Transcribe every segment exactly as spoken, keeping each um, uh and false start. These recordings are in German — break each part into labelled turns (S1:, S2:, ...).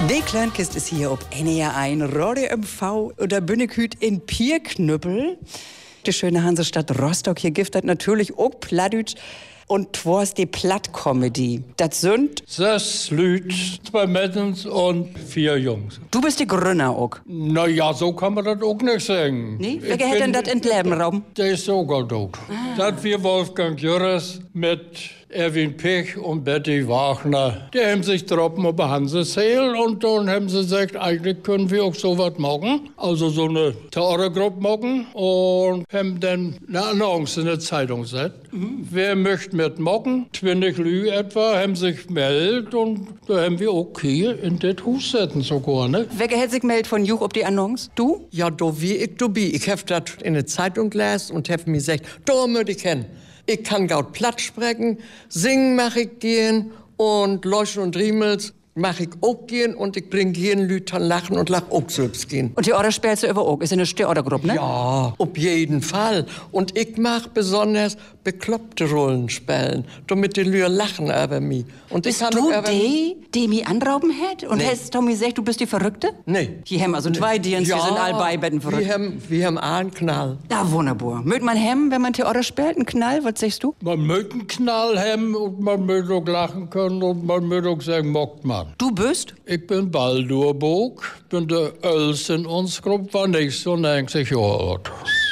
S1: Die Kleinkist ist hier ob N E R eins, Radio M V oder Bünneküt in Pierknüppel. Die schöne Hansestadt Rostock, hier giftet natürlich auch Plattdeutsch. Und twas die Plattcomedy. Das sind
S2: sechs Lüt, zwei Mädels und vier Jungs.
S1: Du bist die Gründer auch.
S2: Na ja, so kann man das auch nicht sagen.
S1: Nee? Wer hätte denn das in Leben rauben?
S2: Der ist sogar tot. Ah. Das wir Wolfgang Jürres mit Erwin Pech und Betty Wagner. Die haben sich getroffen über Hanseseel und dann haben sie gesagt, eigentlich können wir auch so was machen. Also so eine Theatergruppe machen und haben dann eine Annonce in der Zeitung gesetzt. Mhm. Wer möchte mitmachen? zwanzig Lü etwa haben sich gemeldet und da haben wir auch hier in das Haus setzen sogar, ne?
S1: Wer hat sich gemeldet von Juch ob die Annonce? Du?
S3: Ja, do wie ich do bi. Ich hab das in der Zeitung gelesen und hab mir gesagt, da möchte ich hin. Ich kann gaut platt sprechen, singen mach ich gehen und Leuchten und Riemels mach ich auch gehen und ich bring jeden Lütern lachen und lach auch selbst gehen.
S1: Und die Order spielst du über auch? Ist eine Theatergruppe, ne?
S3: Ja, auf jeden Fall. Und ich mach besonders bekloppte Rollen spielen, damit die Lüer lachen über mich. Und
S1: bist ich du die, die mich anrauben hat? Und
S3: nee.
S1: hast Tommy gesagt, du bist die Verrückte?
S3: Nee.
S1: Die haben also zwei Dienst,
S3: ja,
S1: wir sind all beibetten verrückt.
S3: Wir haben, wir haben einen Knall.
S1: Ja, wunderbar. Mögt man hem, wenn man Theater spielt, einen Knall? Was sagst du?
S2: Man mögt einen Knall haben und man mögt auch lachen können und man mögt auch sagen, mockt man.
S1: Du bist?
S2: Ich bin Baldur Bog, bin der Älteste in uns Gruppe, war nicht so neunzig Jahre alt.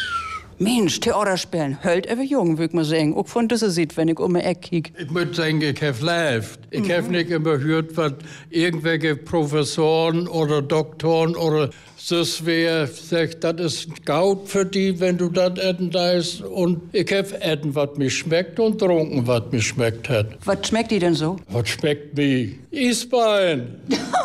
S1: Mensch, Theater spielen, hölt aber jung, würde man sagen. Auch von dieser Seite, wenn ich um die Ecke kiek.
S2: Ich muss sagen, ich habe gelebt. Ich
S1: mhm.
S2: habe nicht immer gehört, was irgendwelche Professoren oder Doktoren oder das wer sagt, das ist Gaut für die, wenn du das essen darfst. Und ich habe essen, was mir schmeckt und trunken, was mir schmeckt hat.
S1: Was schmeckt die denn so?
S2: Was schmeckt mir? Eisbein.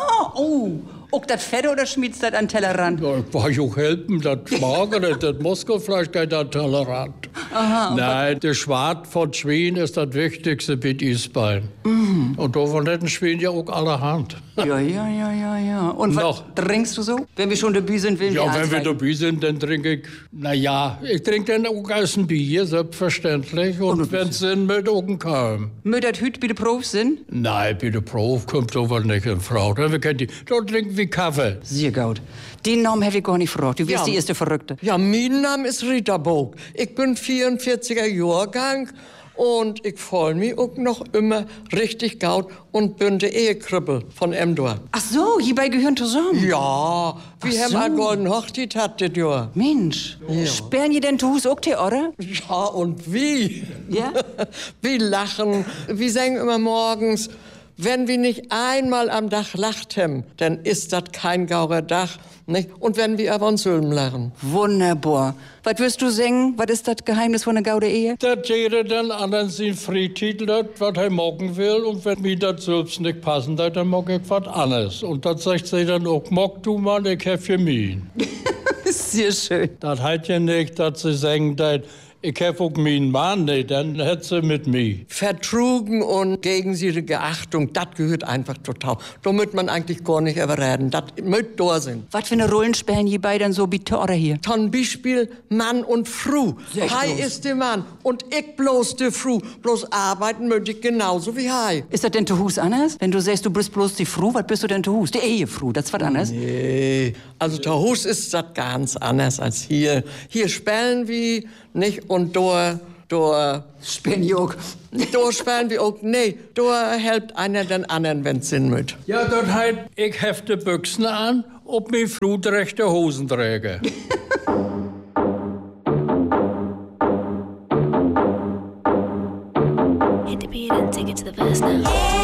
S1: Oh. Auch das Fette oder schmiedst das an Tellerrand?
S2: Ja, ich war auch helfen, das Magere, das Muskelfleisch geht an Tellerrand. Aha. Nein, der Schwart von Schwein ist das Wichtigste mit Eisbein. Mhm. Und davon hätten Schwein ja auch allerhand.
S1: Ja, ja, ja, ja, ja. Und was trinkst du so? Wenn wir schon dabei sind, will wir
S2: Ja, wenn wir dabei sind, dann trinke ich, na ja, ich trinke dann auch aus ein Bier, selbstverständlich. Und, und wenn es sind, mit auch ein Kalm.
S1: Mögt das heute bei der Prof sind?
S2: Nein, bei der Prof kommt sowas nicht in Frage. Wir kennen die, dort trinken wie Kaffee.
S1: Sehr gut. Den Namen habe ich gar nicht gefragt. Du wirst ja. die erste Verrückte.
S3: Ja, mein Name ist Rita Bog. Ich bin vierundvierziger Jahrgang und ich freue mich auch noch immer richtig gut und bin der Ehekribbel von Emdor.
S1: Ach so, hierbei gehören zusammen?
S3: Ja, wir
S1: Ach
S3: haben
S1: so.
S3: eine goldene Hochzeit hat das Jahr.
S1: Mensch, ja. Sperren die denn zu Hause auch Theater?
S3: Ja, und wie?
S1: Ja?
S3: Wir lachen, wir sagen immer morgens, wenn wir nicht einmal am Dach lacht haben, dann ist das kein gaurer Dach. Nicht? Und wenn wir aber uns Sülm lachen.
S1: Wunderbar. Was wirst du singen? Was ist das Geheimnis von einer gaude Ehe?
S2: Dass jeder den anderen seinen Freititel hat, was er mocken will. Und wenn mir das selbst nicht passen hat, dann mag ich was anderes. Und das sagt sie dann auch, mock du mal, ich hab für mich.
S1: Sehr schön.
S2: Das heißt ja nicht, dass sie sagen, dass ich hab auch meinen Mann nicht, dann hätt sie mit mir.
S3: Vertrugen und gegenseitige Achtung, das gehört einfach total. Da müsste man eigentlich gar nicht überreden. Das muss da sein.
S1: Was für eine Rollen spielen die beiden so bitte oder hier?
S3: Zum Beispiel Mann und Frau. Hei ist der Mann und ich bloß die Frau. Bloß arbeiten möchte ich genauso wie Hei.
S1: Ist das denn zu Hus anders? Wenn du sagst, du bist bloß die Frau, was bist du denn zu Hus? Die Ehefrau, das ist was anderes?
S3: Nee, also zu Hus ist das ganz anders als hier. Hier spielen wir nicht und da, da
S1: spielen wir auch.
S3: Da spielen wir auch, nee, da helpt einer den anderen, wenn's Sinn mit.
S2: Ja, das heißt, ich hefte Büchsen an, ob mir flutrechte Hosen träge.
S4: Hit the beat and take it to the verse now.